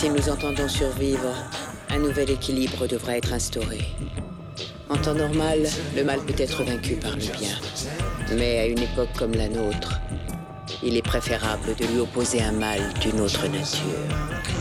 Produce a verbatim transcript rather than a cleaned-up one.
Si nous entendons survivre, un nouvel équilibre devra être instauré. En temps normal, le mal peut être vaincu par le bien. Mais à une époque comme la nôtre, il est préférable de lui opposer un mal d'une autre nature.